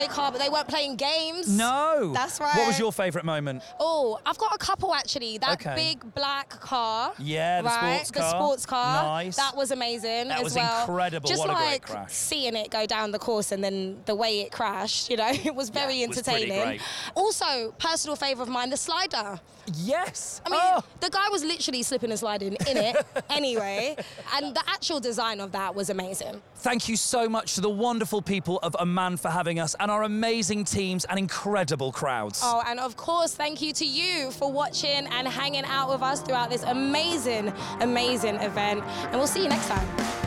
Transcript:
car, but they weren't playing games. No. That's right. What was your favourite moment? Oh, I've got a couple actually. That Okay. big black car. Yeah, the right? sports car. The sports car. Nice. That was amazing That as was well. incredible. Just What a great like crash. seeing it go down the course and then the way it crashed, you know, it was very Yeah, it was pretty entertaining. great. Also, personal favourite of mine, the slider. Yes. I mean, Oh. the guy was literally slipping and sliding in it anyway, and the actual design of that was amazing. Thank you so much to the wonderful people of Oman for having us and our amazing teams and incredible crowds. Oh, and of course, thank you to you for watching and hanging out with us throughout this amazing, amazing event. And we'll see you next time.